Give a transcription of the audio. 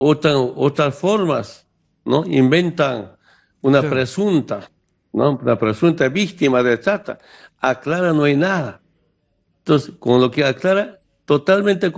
otras formas, ¿no? Inventan una Claro. presunta, ¿no? Una presunta víctima de trata. Aclara, no hay nada. Entonces, con lo que aclara, totalmente